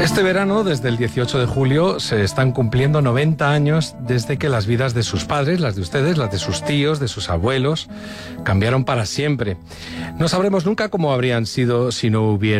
Este verano, desde el 18 de julio, se están cumpliendo 90 años desde que las vidas de sus padres, las de ustedes, las de sus tíos, de sus abuelos, cambiaron para siempre. No sabremos nunca cómo habrían sido si no hubiera